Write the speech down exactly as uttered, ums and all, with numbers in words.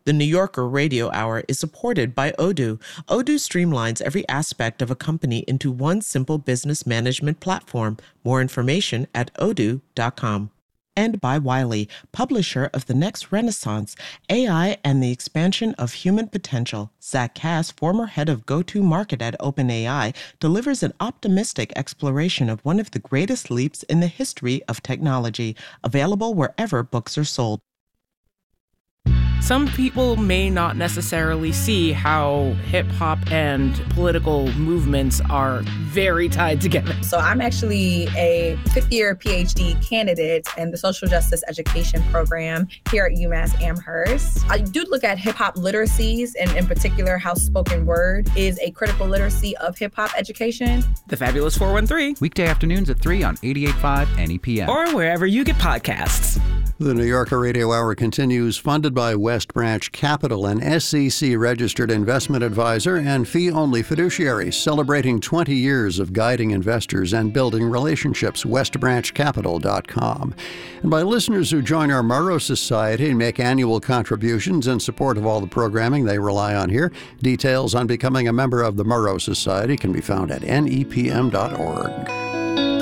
The New Yorker Radio Hour is supported by Odoo. Odoo streamlines every aspect of a company into one simple business management platform. More information at odoo dot com. And by Wiley, publisher of The Next Renaissance, A I and the Expansion of Human Potential. Zach Cass, former head of go-to-market at OpenAI, delivers an optimistic exploration of one of the greatest leaps in the history of technology, available wherever books are sold. Some people may not necessarily see how hip-hop and political movements are very tied together. So I'm actually a fifth-year P H D candidate in the social justice education program here at UMass Amherst. I do look at hip-hop literacies, and in particular how spoken word is a critical literacy of hip-hop education. The Fabulous four one three. Weekday afternoons at three on eighty-eight point five N E P M. Or wherever you get podcasts. The New Yorker Radio Hour continues, funded by West Branch Capital, an S E C-registered investment advisor and fee-only fiduciary, celebrating twenty years of guiding investors and building relationships. west branch capital dot com. And by listeners who join our Murrow Society and make annual contributions in support of all the programming they rely on here. Details on becoming a member of the Murrow Society can be found at N E P M dot org.